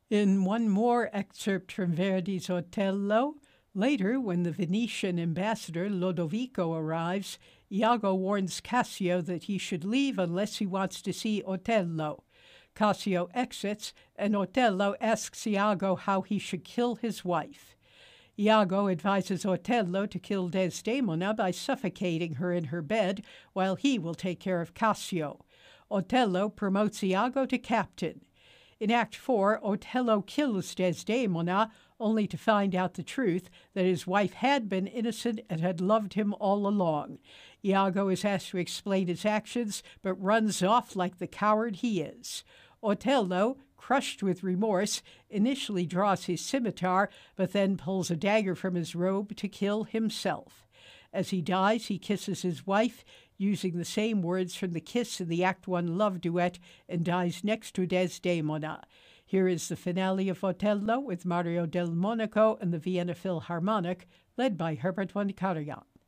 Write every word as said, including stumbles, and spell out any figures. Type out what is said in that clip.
In one more excerpt from Verdi's Otello, later, when the Venetian ambassador Lodovico arrives, Iago warns Cassio that he should leave unless he wants to see Otello. Cassio exits, and Otello asks Iago how he should kill his wife. Iago advises Otello to kill Desdemona by suffocating her in her bed, while he will take care of Cassio. Otello promotes Iago to captain. In Act four, Otello kills Desdemona, only to find out the truth, that his wife had been innocent and had loved him all along. Iago is asked to explain his actions, but runs off like the coward he is. Otello, crushed with remorse, initially draws his scimitar, but then pulls a dagger from his robe to kill himself. As he dies, he kisses his wife, using the same words from the kiss in the Act one love duet, and dies next to Desdemona. Here is the finale of Otello with Mario del Monaco and the Vienna Philharmonic, led by Herbert von Karajan.